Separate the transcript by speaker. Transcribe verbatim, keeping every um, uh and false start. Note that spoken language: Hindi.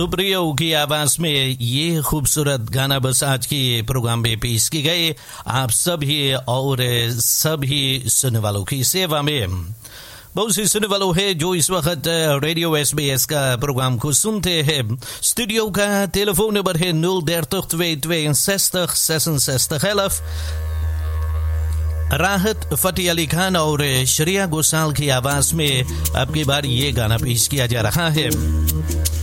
Speaker 1: सुप्रियो की आवाज में ये खूबसूरत गाना बस आज के प्रोग्राम में पेश की गई आप सभी और सभी सुनने वालों की सेवा में। बहुत सी सुनने वालों है जो इस वक्त रेडियो एस बी एस का प्रोग्राम को सुनते हैं। स्टूडियो का टेलीफोन नंबर है nul dertig twee tweeënzestig zesenzestig elf। राहत फतेह अली खान और श्रेया घोषाल की आवाज में आपकी बार ये गाना पेश किया जा रहा है।